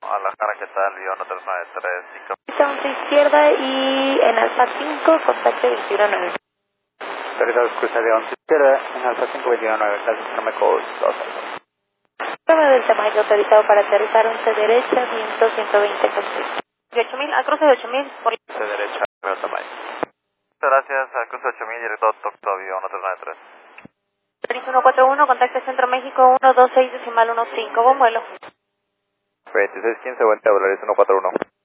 Guadalajara, ¿qué tal? Guión 393, 5. 11 izquierda y en Alfa 5, contacto 219. Territorio cruce de 11 izquierda, en Alfa 5, 219, gracias, no me call 2. Programa del tamaño autorizado para aterrizar 11 derecha, viento 120 con 8.000, al cruce de 8.000 por 11 derecha, veo tamaño. Gracias, al cruce 8000, director Tocto, guión 393. 141, contacto Centro México 126 decimal 15, buen vuelo. 2615, buen Tabularis 141.